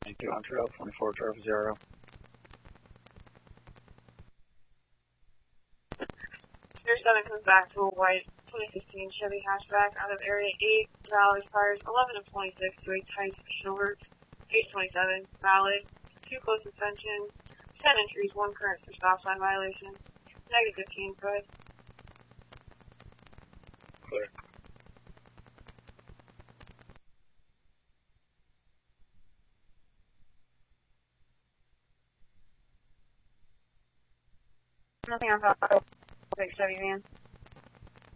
92 on trail, 24 Traverse 0. Pier 7 comes back to a white 2015 Chevy hatchback out of Area 8, valid, fires 11 of 26 to a tight short, 827, valid, 2 close suspension, 10 entries, 1 current for stop sign violation, negative 15, go ahead. Clear. Nothing on file. Chevy van.